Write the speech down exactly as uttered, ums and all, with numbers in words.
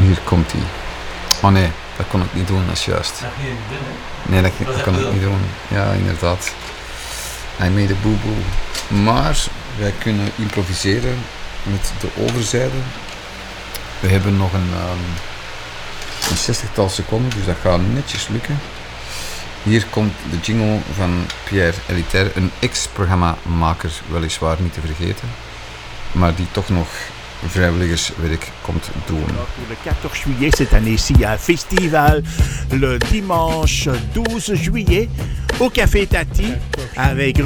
Hier komt hij. Oh nee, dat kon ik niet doen, dat is juist. Nee, dat, dat kan ik niet doen. Ja, inderdaad. I made a boo-boo. Maar wij kunnen improviseren met de overzijde. We hebben nog een, um, een zestigtal seconden, dus dat gaat netjes lukken. Hier komt de jingle van Pierre Elitaire, een ex-programmamaker, weliswaar niet te vergeten, maar die toch nog vrijwilligerswerk komt doen. Le quatorze juillet cette année-ci, il y a un festival le dimanche douze juillet au Café Tati avec